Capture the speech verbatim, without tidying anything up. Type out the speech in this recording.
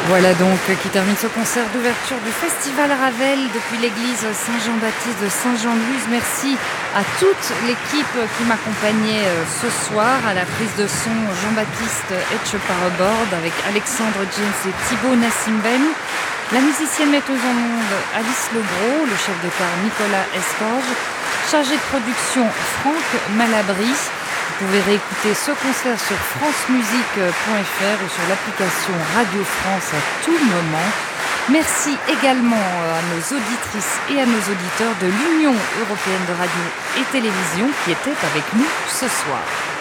Voilà donc qui termine ce concert d'ouverture du Festival Ravel depuis l'église Saint-Jean-Baptiste de Saint-Jean-de-Luz. Merci à toute l'équipe qui m'accompagnait ce soir à la prise de son Jean-Baptiste Etcheparabord avec Alexandre James et Thibaut Nassimben, la musicienne metteuse en onde Alice Legros, le chef de chœur Nicolas Escorge, chargé de production Franck Malabry. Vous pouvez réécouter ce concert sur francemusique point f r ou sur l'application Radio France à tout moment. Merci également à nos auditrices et à nos auditeurs de l'Union européenne de radio et télévision qui étaient avec nous ce soir.